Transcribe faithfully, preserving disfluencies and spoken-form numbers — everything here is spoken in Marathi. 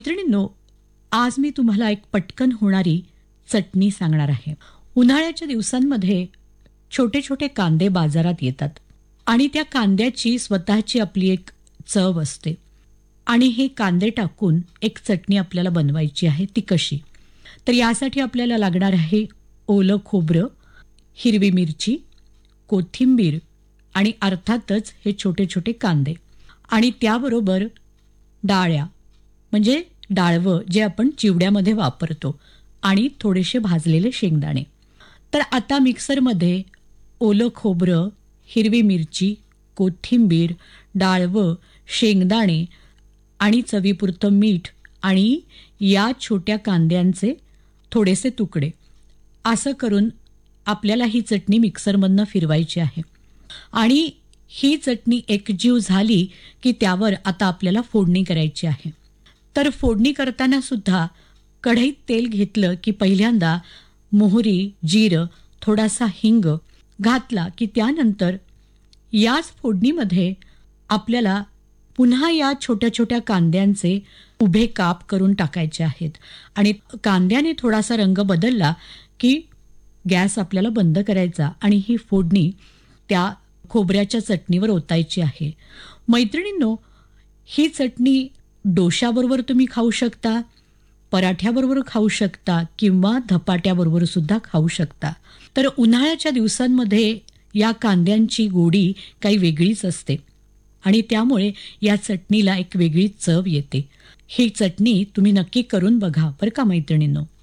मैत्रिणींनो, आज मी तुम्हाला एक पटकन होणारी चटणी सांगणार आहे. उन्हाळ्याच्या दिवसांमध्ये छोटे छोटे कांदे बाजारात येतात आणि त्या कांद्याची स्वतःची आपली एक चव असते. आणि हे कांदे टाकून एक चटणी आपल्याला बनवायची आहे. ती कशी? तर यासाठी आपल्याला लागणार आहे ओलं खोबरं, हिरवी मिरची, कोथिंबीर आणि अर्थातच हे छोटे छोटे कांदे आणि त्याबरोबर डाळ्या म्हणजे डाळवं जे आपण चिवड्यामध्ये वापरतो आणि थोडेसे भाजलेले शेंगदाणे. तर आता मिक्सरमध्ये ओलं खोबरं, हिरवी मिरची, कोथिंबीर, डाळवं, शेंगदाणे आणि चवीपुरतं मीठ आणि या छोट्या कांद्यांचे थोडेसे तुकडे असं करून आपल्याला ही चटणी मिक्सरमधनं फिरवायची आहे. आणि ही चटणी एकजीव झाली की त्यावर आता आपल्याला फोडणी करायची आहे. तर फोडणी करताना सुद्धा कढईत तेल घेतलं की पहिल्यांदा मोहरी, जिरं, थोडासा हिंग घातला की त्यानंतर याच फोडणीमध्ये आपल्याला पुन्हा या छोट्या छोट्या कांद्यांचे उभे काप करून टाकायचे आहेत. आणि कांद्याने थोडासा रंग बदलला की गॅस आपल्याला बंद करायचा आणि ही फोडणी त्या खोबऱ्याच्या चटणीवर ओतायची आहे. मैत्रिणींनो, ही चटणी डोशाबरोबर तुम्ही खाऊ शकता, पराठ्याबरोबर खाऊ शकता किंवा धपाट्याबरोबर सुद्धा खाऊ शकता. तर उन्हाळ्याच्या दिवसांमध्ये या कांद्यांची गोडी काही वेगळीच असते आणि त्यामुळे या चटणीला एक वेगळी चव येते. ही चटणी तुम्ही नक्की करून बघा बरं का मैत्रिणींनो.